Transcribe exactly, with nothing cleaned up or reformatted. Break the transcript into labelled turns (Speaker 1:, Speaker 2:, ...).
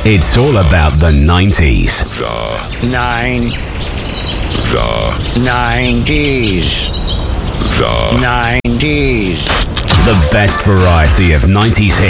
Speaker 1: It's all about the nineties.
Speaker 2: The
Speaker 3: Nine.
Speaker 2: The
Speaker 3: Nineties.
Speaker 2: The
Speaker 3: Nineties.
Speaker 1: The best variety of nineties hits.